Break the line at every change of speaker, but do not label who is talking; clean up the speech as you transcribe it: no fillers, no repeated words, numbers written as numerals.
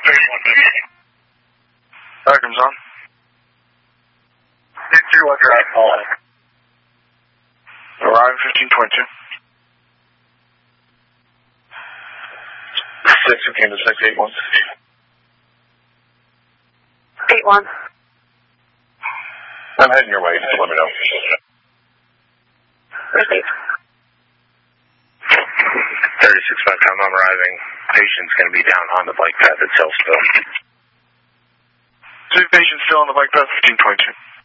Diagram's on. 6-2, what drive? Arrive 1522. 6, who came to 681?
81.
I'm heading your way, just let me know.
Received.
36.5, I'm arriving. Patient's going to be down on the bike path itself still.
2 patients still on the bike path, 1522.